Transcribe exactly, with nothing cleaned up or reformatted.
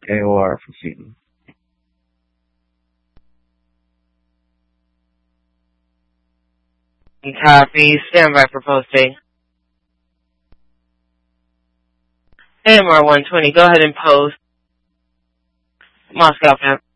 A O R proceeding. Copy. Stand by for posting. A M R one twenty, go ahead and post. Moscow,